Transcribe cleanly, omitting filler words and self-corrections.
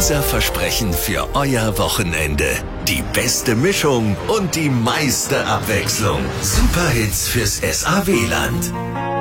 Unser Versprechen für euer Wochenende. Die beste Mischung und die meiste Abwechslung. Superhits fürs SAW-Land.